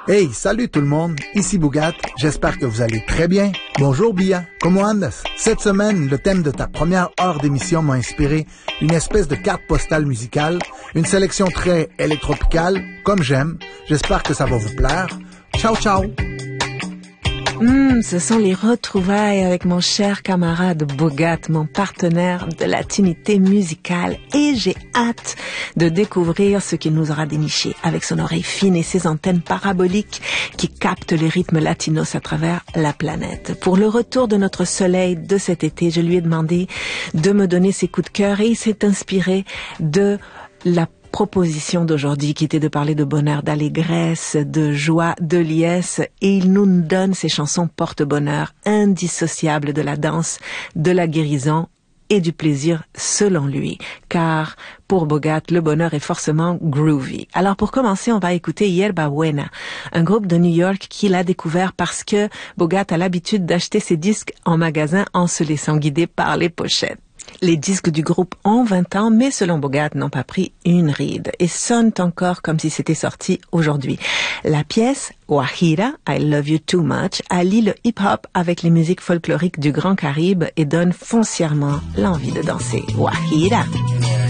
Hey, salut tout le monde, ici Bougat, j'espère que vous allez très bien. Bonjour Bia, ¿cómo andas? Cette semaine, le thème de ta première heure d'émission m'a inspiré une espèce de carte postale musicale, une sélection très électropicale, comme j'aime. J'espère que ça va vous plaire. Ciao, ciao! Ce sont les retrouvailles avec mon cher camarade Bougat, mon partenaire de latinité musicale, et j'ai hâte de découvrir ce qu'il nous aura déniché avec son oreille fine et ses antennes paraboliques qui captent les rythmes latinos à travers la planète. Pour le retour de notre soleil de cet été, je lui ai demandé de me donner ses coups de cœur et il s'est inspiré de la proposition d'aujourd'hui qui était de parler de bonheur, d'allégresse, de joie, de liesse, et il nous donne ces chansons porte-bonheur indissociables de la danse, de la guérison et du plaisir selon lui, car pour Bougat, le bonheur est forcément groovy. Alors pour commencer, on va écouter Yerba Buena, un groupe de New York qu'il a découvert parce que Bougat a l'habitude d'acheter ses disques en magasin en se laissant guider par les pochettes. Les disques du groupe ont 20 ans, mais selon Bougat, n'ont pas pris une ride et sonnent encore comme si c'était sorti aujourd'hui. La pièce Guajira, I Love You Too Much, allie le hip-hop avec les musiques folkloriques du Grand Caraïbe et donne foncièrement l'envie de danser. Guajira.